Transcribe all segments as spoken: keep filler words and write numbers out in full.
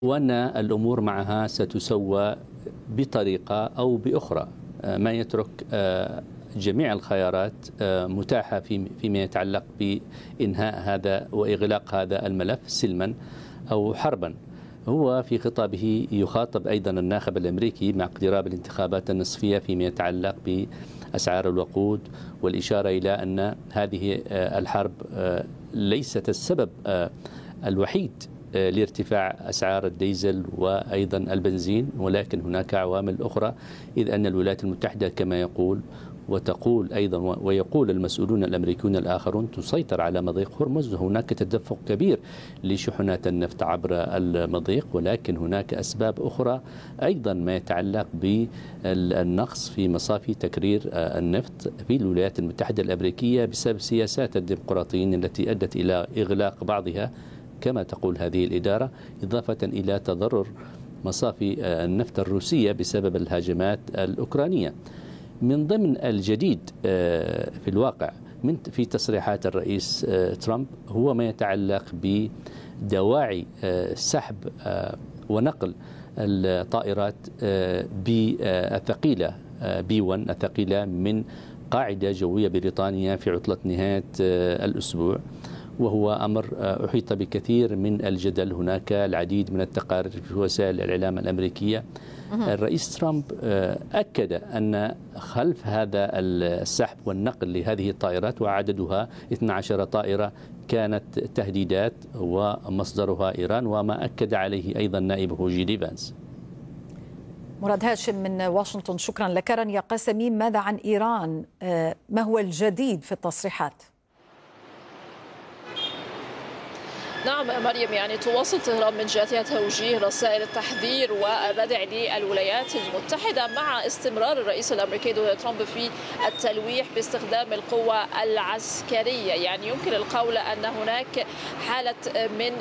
وأن الأمور معها ستسوى بطريقة أو بأخرى، ما يترك جميع الخيارات متاحة فيما يتعلق بإنهاء هذا وإغلاق هذا الملف سلما أو حربا. هو في خطابه يخاطب أيضا الناخب الأمريكي مع اقتراب الانتخابات النصفية فيما يتعلق بأسعار الوقود، والإشارة إلى أن هذه الحرب ليست السبب الوحيد لارتفاع أسعار الديزل وأيضا البنزين، ولكن هناك عوامل أخرى، إذ أن الولايات المتحدة كما يقول وتقول أيضا ويقول المسؤولون الأمريكيون الآخرون تسيطر على مضيق هرمز، وهناك تدفق كبير لشحنات النفط عبر المضيق، ولكن هناك أسباب أخرى أيضا ما يتعلق بالنقص في مصافي تكرير النفط في الولايات المتحدة الأمريكية بسبب سياسات الديمقراطيين التي أدت إلى إغلاق بعضها كما تقول هذه الإدارة، إضافة إلى تضرر مصافي النفط الروسية بسبب الهجمات الأوكرانية. من ضمن الجديد في الواقع من في تصريحات الرئيس ترامب هو ما يتعلق بدواعي سحب ونقل الطائرات الثقيلة بي واحد الثقيلة من قاعدة جوية بريطانيا في عطلة نهاية الأسبوع، وهو أمر أحيط بكثير من الجدل. هناك العديد من التقارير في وسائل الإعلام الأمريكية. الرئيس ترامب أكد أن خلف هذا السحب والنقل لهذه الطائرات وعددها اثنتي عشرة طائرة كانت تهديدات ومصدرها إيران، وما أكد عليه أيضا نائبه جيدي فانس. مراد هاشم من واشنطن، شكرا لك. رانيا قاسمي، ماذا عن إيران؟ ما هو الجديد في التصريحات؟ نعم مريم، يعني تواصل طهران من جهتها توجيه رسائل التحذير والردع للولايات المتحدة مع استمرار الرئيس الأمريكي دونالد ترامب في التلويح باستخدام القوة العسكرية. يعني يمكن القول أن هناك حالة من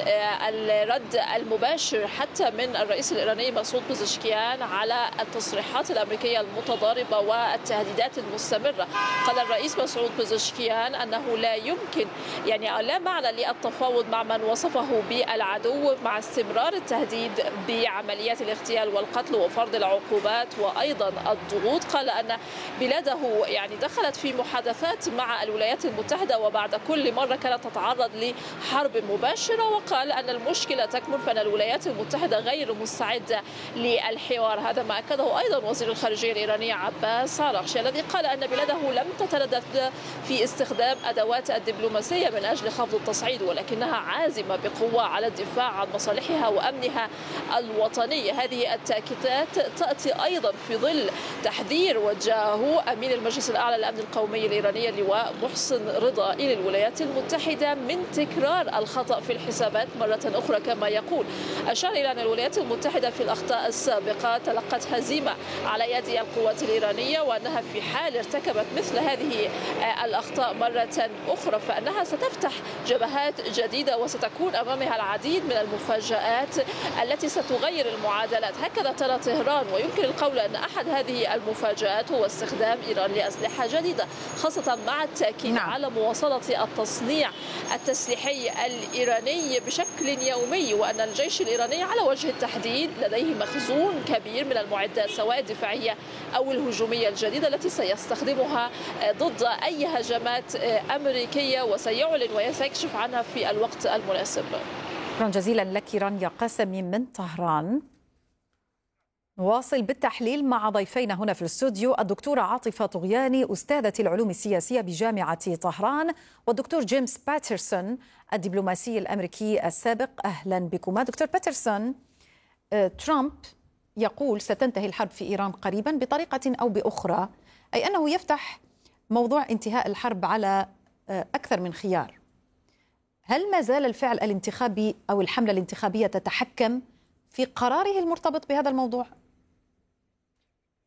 الرد المباشر حتى من الرئيس الإيراني مسعود بزشكيان على التصريحات الأمريكية المتضاربة والتهديدات المستمرة. قال الرئيس مسعود بزشكيان أنه لا يمكن يعني لا معنى للتفاوض مع من وصفه بالعدو مع استمرار التهديد بعمليات الاغتيال والقتل وفرض العقوبات وأيضا الضغوط. قال أن بلاده يعني دخلت في محادثات مع الولايات المتحدة وبعد كل مرة كانت تتعرض لحرب مباشرة، وقال أن المشكلة تكمن في أن الولايات المتحدة غير مستعدة للحوار. هذا ما أكده أيضا وزير الخارجية الإيراني عباس عراقشي الذي قال أن بلاده لم تتردد في استخدام أدوات الدبلوماسية من أجل خفض التصعيد، ولكنها عازمة بقوة على الدفاع عن مصالحها وأمنها الوطني. هذه التأكيدات تأتي أيضا في ظل تحذير وجهه أمين المجلس الأعلى للأمن القومي الإيراني اللواء محسن رضا إلى الولايات المتحدة من تكرار الخطأ في الحسابات مرة أخرى كما يقول. أشار إلى أن الولايات المتحدة في الأخطاء السابقة تلقت هزيمة على يد القوات الإيرانية، وأنها في حال ارتكبت مثل هذه الأخطاء مرة أخرى فإنها ستفتح جبهات جديدة وستكون أمامها العديد من المفاجآت التي ستغير المعادلات. هكذا ترى طهران، ويمكن القول أن أحد هذه المفاجآت هو استخدام إيران لأسلحة جديدة، خاصة مع التأكيد نعم. على مواصلة التصنيع التسليحي الإيراني بشكل يومي، وأن الجيش الإيراني على وجه التحديد لديه مخزون كبير من المعدات سواء الدفاعية أو الهجومية الجديدة التي سيستخدمها ضد أي هجمات أمريكية، وسيعلن وسيكشف عنها في الوقت المناسب. شكرا جزيلا لك رانيا قاسمي من طهران. نواصل بالتحليل مع ضيفينا هنا في الاستوديو، الدكتورة عاطفة طغياني أستاذة العلوم السياسية بجامعة طهران، والدكتور جيمس باترسون الدبلوماسي الأمريكي السابق. أهلا بكما دكتور باترسون. ترامب يقول ستنتهي الحرب في إيران قريبا بطريقة أو بأخرى، أي أنه يفتح موضوع انتهاء الحرب على أكثر من خيار. هل ما زال الفعل الانتخابي أو الحملة الانتخابية تتحكم في قراره المرتبط بهذا الموضوع؟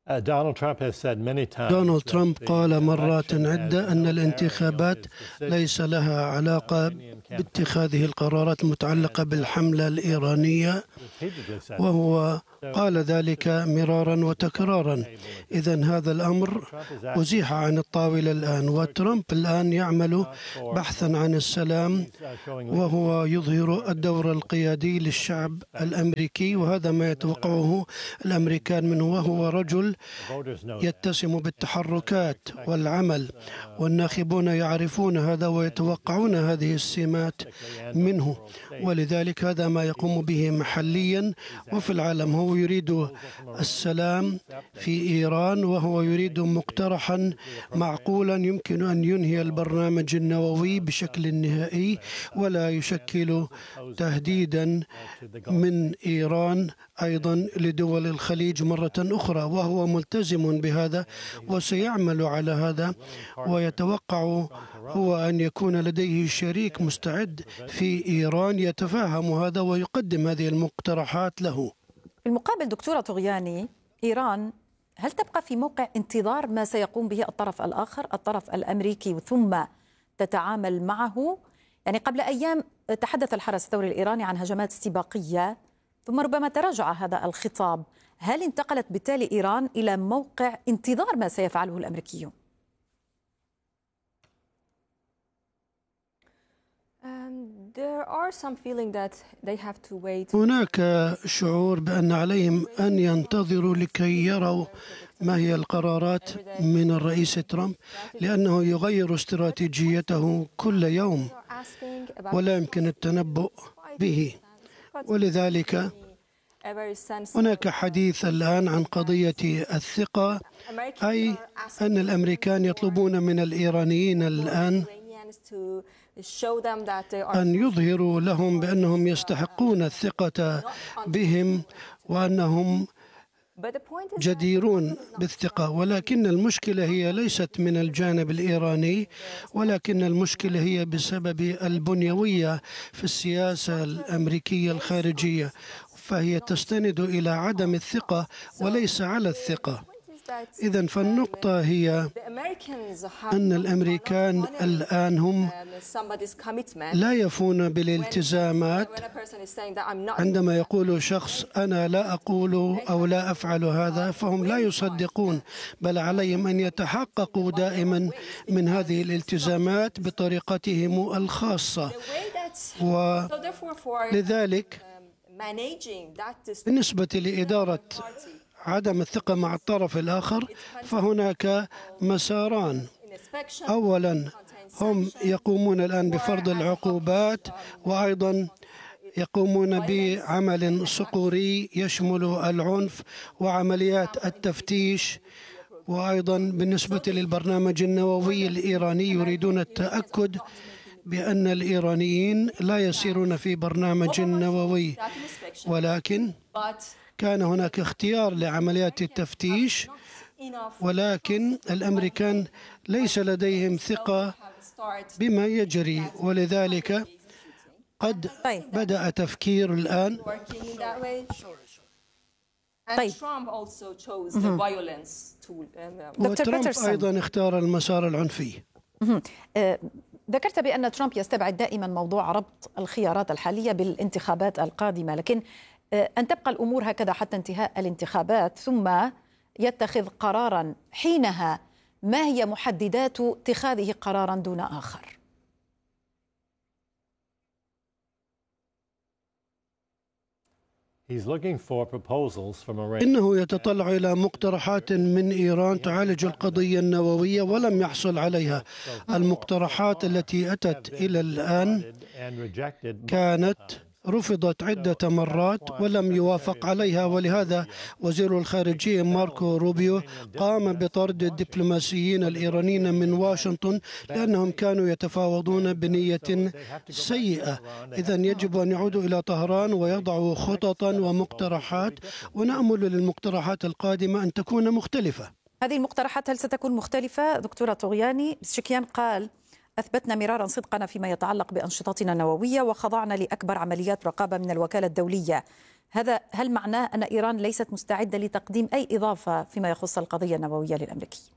دونالد ترامب قال مرات عدة أن الانتخابات ليس لها علاقة باتخاذه القرارات المتعلقة بالحملة الإيرانية، وهو قال ذلك مرارا وتكرارا. إذن هذا الأمر أزيح عن الطاولة الآن، وترامب الآن يعمل بحثا عن السلام، وهو يظهر الدور القيادي للشعب الأمريكي، وهذا ما يتوقعه الأمريكان منه، وهو رجل يتسم بالتحركات والعمل، والناخبون يعرفون هذا ويتوقعون هذه السمات منه، ولذلك هذا ما يقوم به محليا وفي العالم. هو يريد السلام في إيران، وهو يريد مقترحا معقولا يمكن أن ينهي البرنامج النووي بشكل نهائي، ولا يشكل تهديدا من إيران أيضا لدول الخليج مرة أخرى، وهو ملتزم بهذا وسيعمل على هذا، ويتوقع هو أن يكون لديه شريك مستعد في إيران يتفهم هذا ويقدم هذه المقترحات له. في المقابل دكتورة طغياني، إيران هل تبقى في موقع انتظار ما سيقوم به الطرف الآخر، الطرف الأمريكي، ثم تتعامل معه؟ يعني قبل أيام تحدث الحرس الثوري الإيراني عن هجمات استباقية، ثم ربما تراجع هذا الخطاب. هل انتقلت بالتالي إيران إلى موقع انتظار ما سيفعله الأمريكيون؟ هناك شعور بأن عليهم أن ينتظروا لكي يروا ما هي القرارات من الرئيس ترامب، لأنه يغير استراتيجيته كل يوم ولا يمكن التنبؤ به، ولذلك هناك حديث الآن عن قضية الثقة، أي أن الأمريكان يطلبون من الإيرانيين الآن أن يظهروا لهم بأنهم يستحقون الثقة بهم وأنهم جديرون بالثقة. ولكن المشكلة هي ليست من الجانب الإيراني، ولكن المشكلة هي بسبب البنيوية في السياسة الأمريكية الخارجية، فهي تستند إلى عدم الثقة وليس على الثقة. إذن فالنقطة هي أن الأمريكان الآن هم لا يفون بالالتزامات. عندما يقول شخص أنا لا أقول أو لا أفعل هذا، فهم لا يصدقون، بل عليهم أن يتحققوا دائما من هذه الالتزامات بطريقتهم الخاصة. ولذلك بالنسبة لإدارة عدم الثقة مع الطرف الآخر، فهناك مساران. أولا هم يقومون الآن بفرض العقوبات، وأيضا يقومون بعمل صقوري يشمل العنف وعمليات التفتيش، وأيضا بالنسبة للبرنامج النووي الإيراني يريدون التأكد بأن الإيرانيين لا يسيرون في برنامج نووي، ولكن كان هناك اختيار لعمليات التفتيش، ولكن الأمريكان ليس لديهم ثقة بما يجري، ولذلك قد بدأ تفكير الآن. طيب. وترامب أيضا اختار المسار العنفي. ذكرت بأن ترامب يستبعد دائما موضوع ربط الخيارات الحالية بالانتخابات القادمة، لكن أن تبقى الأمور هكذا حتى انتهاء الانتخابات ثم يتخذ قرارا، حينها ما هي محددات اتخاذه قرارا دون آخر؟ إنه يتطلع إلى مقترحات من إيران تعالج القضية النووية ولم يحصل عليها. المقترحات التي أتت إلى الآن كانت رفضت عدة مرات ولم يوافق عليها، ولهذا وزير الخارجية ماركو روبيو قام بطرد الدبلوماسيين الإيرانيين من واشنطن لأنهم كانوا يتفاوضون بنية سيئة. إذن يجب أن يعودوا إلى طهران ويضعوا خططا ومقترحات، ونأمل للمقترحات القادمة أن تكون مختلفة. هذه المقترحات هل ستكون مختلفة دكتورة طغياني؟ بزشكيان قال أثبتنا مرارا صدقنا فيما يتعلق بأنشطتنا النووية وخضعنا لأكبر عمليات رقابة من الوكالة الدولية. هذا هل معناه أن إيران ليست مستعدة لتقديم أي إضافة فيما يخص القضية النووية للأمريكيين؟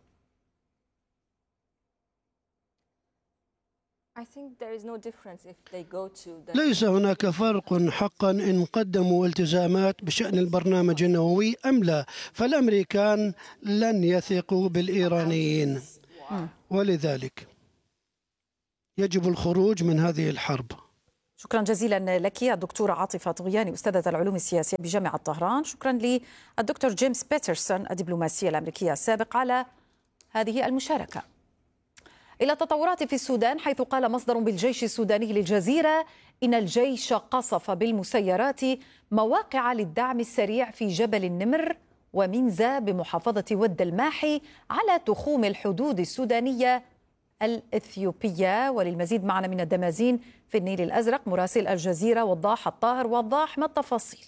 ليس هناك فرق حقا إن قدموا التزامات بشأن البرنامج النووي أم لا، فالأمريكان لن يثقوا بالإيرانيين، ولذلك يجب الخروج من هذه الحرب. شكرا جزيلا لك الدكتورة عاطفة طغياني أستاذة العلوم السياسية بجامعة طهران. شكرا للدكتور جيمس بيترسون الدبلوماسي الأمريكي السابق على هذه المشاركة. إلى التطورات في السودان، حيث قال مصدر بالجيش السوداني للجزيرة إن الجيش قصف بالمسيرات مواقع للدعم السريع في جبل النمر ومنزا بمحافظة ود الماحي على تخوم الحدود السودانية الإثيوبية. وللمزيد معنا من الدمازين في النيل الأزرق مراسل الجزيرة وضاح الطاهر. وضاح، ما التفاصيل؟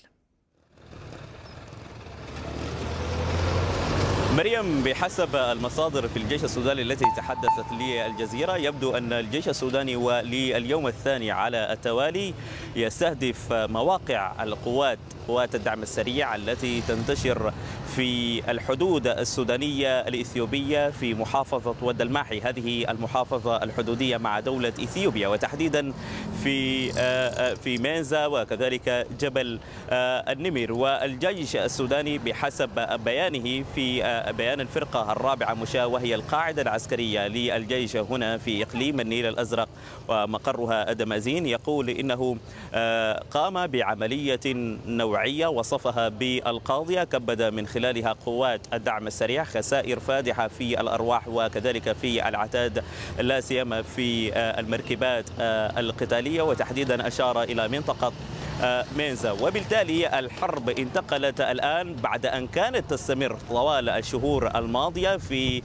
مريم، بحسب المصادر في الجيش السوداني التي تحدثت للجزيرة، يبدو أن الجيش السوداني ولليوم الثاني على التوالي يستهدف مواقع القوات قوات الدعم السريع التي تنتشر في الحدود السودانية الإثيوبية في محافظة ود الماحي، هذه المحافظة الحدودية مع دولة إثيوبيا، وتحديدا في في مينزا وكذلك جبل النمر. والجيش السوداني بحسب بيانه في بيان الفرقة الرابعة مشاة، وهي القاعدة العسكرية للجيش هنا في إقليم النيل الأزرق ومقرها دمازين، يقول إنه قام بعملية نوعية وصفها بالقاضية كبد من خلالها قوات الدعم السريع خسائر فادحة في الأرواح وكذلك في العتاد، لا سيما في المركبات القتالية، وتحديدا أشار إلى منطقة مينزا. وبالتالي الحرب انتقلت الآن بعد أن كانت تستمر طوال الشهور الماضية في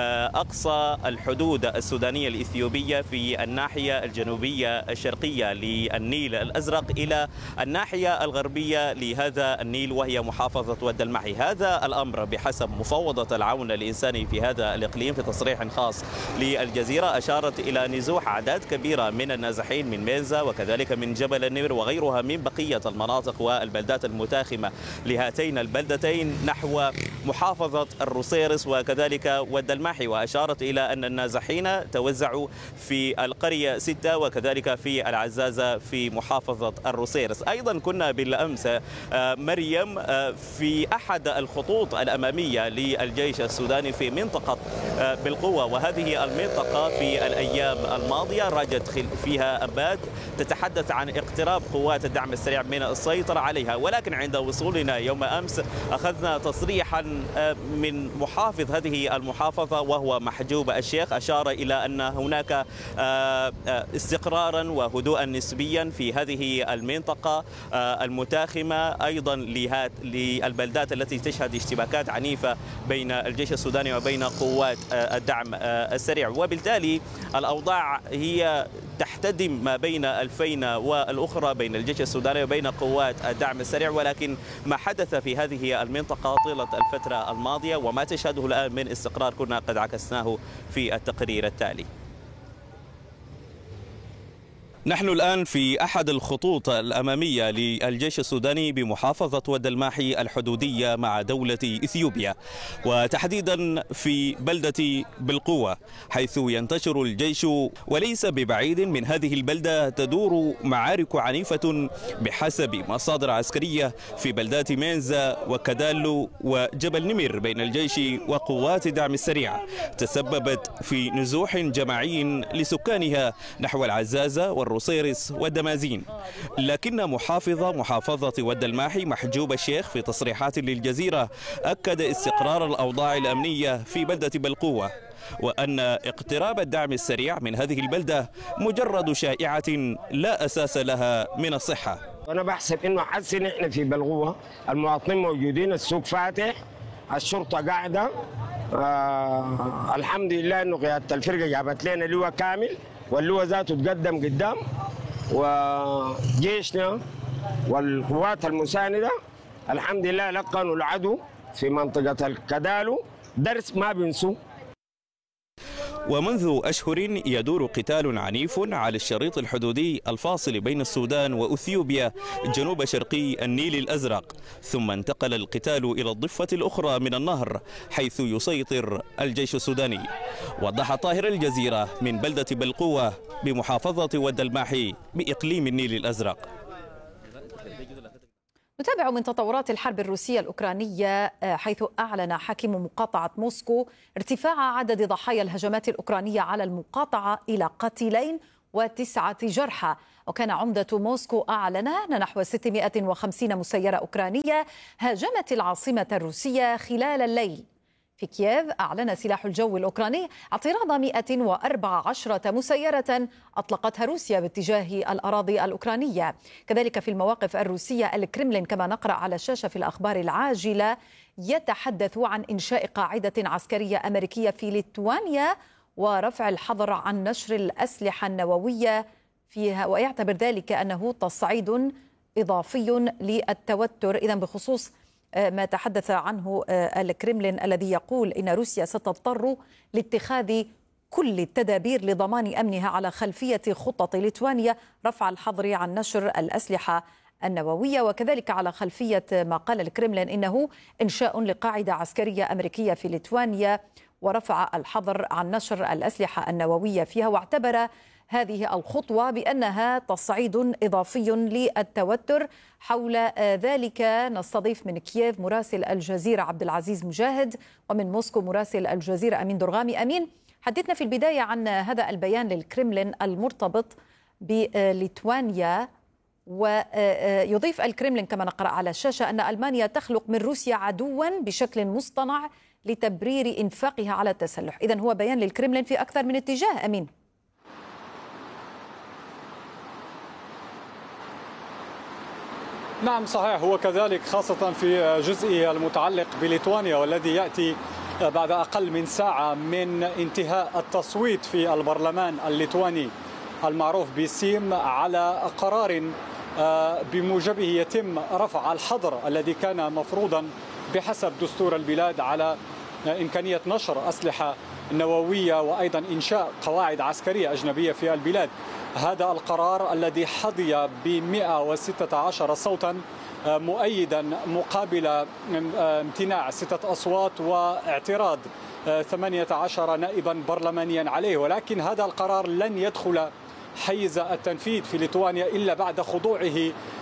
أقصى الحدود السودانية الإثيوبية في الناحية الجنوبية الشرقية للنيل الأزرق إلى الناحية الغربية لهذا النيل وهي محافظة ود الماحي. هذا الأمر بحسب مفوضة العون الإنساني في هذا الإقليم في تصريح خاص للجزيرة أشارت إلى نزوح أعداد كبيرة من النازحين من مينزا وكذلك من جبل النمر وغيرها من بقية المناطق والبلدات المتاخمة لهاتين البلدتين نحو محافظة الروسيرس وكذلك ود الماحي. وأشارت إلى أن النازحين توزعوا في القرية ستة وكذلك في العزازة في محافظة الروسيرس. أيضا كنا بالأمس مريم في أحد الخطوط الأمامية للجيش السوداني في منطقة بالقوة، وهذه المنطقة في الأيام الماضية رجت فيها أنباء تتحدث عن اقتراب قوات الدعم السريع من السيطرة عليها، ولكن عند وصولنا يوم أمس أخذنا تصريحا من محافظ هذه المحافظة وهو محجوب الشيخ، أشار إلى أن هناك استقرارا وهدوءا نسبيا في هذه المنطقة المتاخمة أيضا للبلدات التي تشهد اشتباكات عنيفة بين الجيش السوداني وبين قوات الدعم السريع. وبالتالي الأوضاع هي تحتدم ما بين الفين والأخرى بين الجيش السوداني وبين قوات الدعم السريع، ولكن ما حدث في هذه المنطقة طيلة الفترة الماضية وما تشهده الآن من استقرار كنا قد عكسناه في التقرير التالي. نحن الآن في أحد الخطوط الأمامية للجيش السوداني بمحافظة ود الماحي الحدودية مع دولة إثيوبيا، وتحديدا في بلدة بالقوة حيث ينتشر الجيش، وليس ببعيد من هذه البلدة تدور معارك عنيفة بحسب مصادر عسكرية في بلدات مينزا وكدالو وجبل نمر بين الجيش وقوات الدعم السريع، تسببت في نزوح جماعي لسكانها نحو العزازة والروسيرس والدمازين. لكن محافظ محافظة ود الماحي محجوب الشيخ في تصريحات للجزيرة أكد استقرار الأوضاع الأمنية في بلدة بالقوة، وأن اقتراب الدعم السريع من هذه البلدة مجرد شائعة لا أساس لها من الصحة. أنا بحسب إنه حسن إحنا في بالقوة المواطنين موجودين، السوق فاتح، الشرطة قاعدة، آه الحمد لله إنه قيادة الفرقة جابت لنا لواء كامل، واللواء ذاته تقدم قدام، وجيشنا والقوات المساندة الحمد لله لقنوا العدو في منطقة الكدالو درس ما بنسوا. ومنذ أشهر يدور قتال عنيف على الشريط الحدودي الفاصل بين السودان وأثيوبيا جنوب شرقي النيل الأزرق، ثم انتقل القتال إلى الضفة الأخرى من النهر حيث يسيطر الجيش السوداني. وضح طاهر الجزيرة من بلدة بلقوة بمحافظة ود الماحي بإقليم النيل الأزرق. نتابع من تطورات الحرب الروسية الأوكرانية، حيث أعلن حاكم مقاطعة موسكو ارتفاع عدد ضحايا الهجمات الأوكرانية على المقاطعة إلى قتيلين وتسعة جرحى. وكان عمدة موسكو أعلن أن نحو ستمائة وخمسين مسيرة أوكرانية هاجمت العاصمة الروسية خلال الليل. في كييف أعلن سلاح الجو الأوكراني اعتراض مائة وأربعة عشر مسيرة أطلقتها روسيا باتجاه الأراضي الأوكرانية. كذلك في المواقف الروسية، الكرملين كما نقرأ على الشاشة في الأخبار العاجلة يتحدث عن إنشاء قاعدة عسكرية أمريكية في ليتوانيا ورفع الحظر عن نشر الأسلحة النووية فيها، ويعتبر ذلك أنه تصعيد إضافي للتوتر. إذن بخصوص ما تحدث عنه الكرملين الذي يقول إن روسيا ستضطر لاتخاذ كل التدابير لضمان أمنها على خلفية خطط ليتوانيا رفع الحظر عن نشر الأسلحة النووية، وكذلك على خلفية ما قال الكرملين إنه إنشاء لقاعدة عسكرية أمريكية في ليتوانيا ورفع الحظر عن نشر الأسلحة النووية فيها. واعتبر هذه الخطوة بأنها تصعيد إضافي للتوتر. حول ذلك نستضيف من كييف مراسل الجزيرة عبد العزيز مجاهد، ومن موسكو مراسل الجزيرة أمين درغامي. أمين، حدثنا في البداية عن هذا البيان للكرملين المرتبط بليتوانيا. ويضيف الكرملين كما نقرأ على الشاشة أن ألمانيا تخلق من روسيا عدوا بشكل مصطنع لتبرير إنفاقها على التسلح. إذن هو بيان للكرملين في أكثر من اتجاه. أمين. نعم صحيح، هو كذلك خاصة في جزئه المتعلق بليتوانيا، والذي يأتي بعد أقل من ساعة من انتهاء التصويت في البرلمان الليتواني المعروف بسيم على قرار بموجبه يتم رفع الحظر الذي كان مفروضا بحسب دستور البلاد على إمكانية نشر أسلحة نووية وأيضا إنشاء قواعد عسكرية أجنبية في البلاد. هذا القرار الذي حظي ب مائة وستة عشر صوتا مؤيدا مقابل امتناع ستة أصوات واعتراض ثمانية عشر نائبا برلمانيا عليه، ولكن هذا القرار لن يدخل حيز التنفيذ في ليتوانيا إلا بعد خضوعه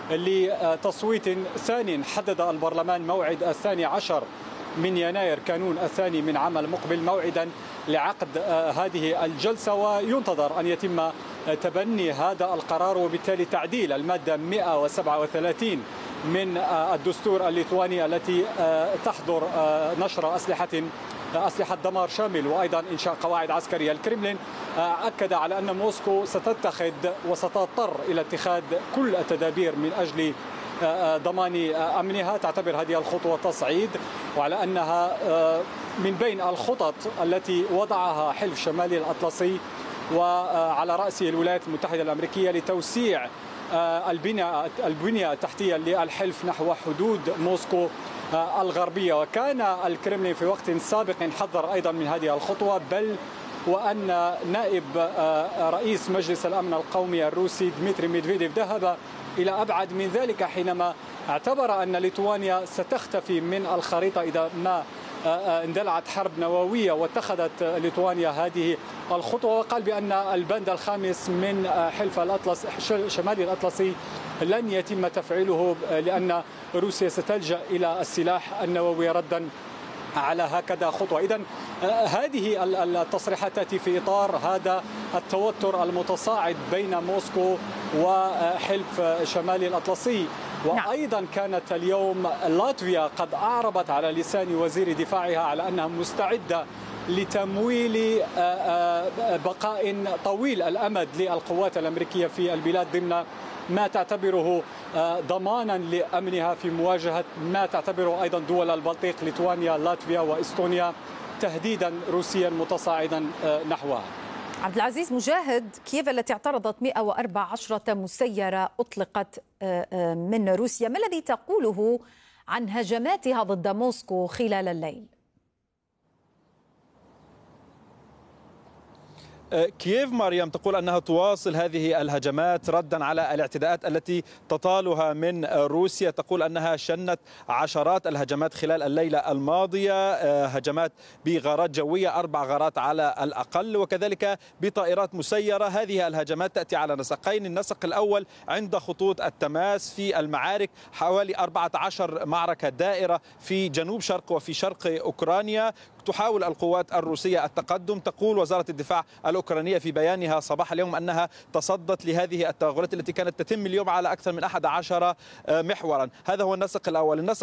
لتصويت ثاني. حدد البرلمان موعد الثاني عشر من يناير كانون الثاني من عام المقبل موعدا لعقد هذه الجلسة، وينتظر أن يتم تبني هذا القرار وبالتالي تعديل المادة مائة وسبعة وثلاثين من الدستور الليتواني التي تحظر نشر أسلحة أسلحة دمار شامل وأيضا إنشاء قواعد عسكرية. الكرملين أكد على أن موسكو ستتخذ وستضطر إلى اتخاذ كل التدابير من أجل ضمان أمنها. تعتبر هذه الخطوة تصعيد، وعلى أنها من بين الخطط التي وضعها حلف شمالي الأطلسي وعلى رأسه الولايات المتحدة الأمريكية لتوسيع البنية البنية التحتية للحلف نحو حدود موسكو الغربية. وكان الكرملين في وقت سابق حذر أيضا من هذه الخطوة، بل وأن نائب رئيس مجلس الأمن القومي الروسي ديمتري ميدفيديف ذهب إلى أبعد من ذلك حينما اعتبر أن ليتوانيا ستختفي من الخريطة إذا ما اندلعت حرب نووية، واتخذت ليتوانيا هذه الخطوة. وقال بأن البند الخامس من حلف الأطلس شمالي الأطلسي لن يتم تفعيله لأن روسيا ستلجأ إلى السلاح النووي ردا على هكذا خطوة. إذن هذه التصريحات تأتي في إطار هذا التوتر المتصاعد بين موسكو وحلف شمالي الأطلسي. وأيضا كانت اليوم لاتفيا قد أعربت على لسان وزير دفاعها على أنها مستعدة لتمويل بقاء طويل الأمد للقوات الأمريكية في البلاد ضمن ما تعتبره ضمانا لأمنها في مواجهة ما تعتبره أيضا دول البلطيق ليتوانيا لاتفيا وإستونيا تهديدا روسيا متصاعدا نحوها. عبد العزيز مجاهد، كييف التي اعترضت مائة وأربعة عشر مسيرة أطلقت من روسيا، ما الذي تقوله عن هجماتها ضد موسكو خلال الليل؟ كييف مريم تقول أنها تواصل هذه الهجمات ردا على الاعتداءات التي تطالها من روسيا. تقول أنها شنت عشرات الهجمات خلال الليلة الماضية، هجمات بغارات جوية، أربع غارات على الأقل، وكذلك بطائرات مسيرة. هذه الهجمات تأتي على نسقين. النسق الأول عند خطوط التماس في المعارك، حوالي أربعة عشر معركة دائرة في جنوب شرق وفي شرق أوكرانيا. تحاول القوات الروسية التقدم. تقول وزارة الدفاع الأوكرانية في بيانها صباح اليوم أنها تصدت لهذه التوغلات التي كانت تتم اليوم على أكثر من أحد عشر محورا. هذا هو النسق الأول. النسق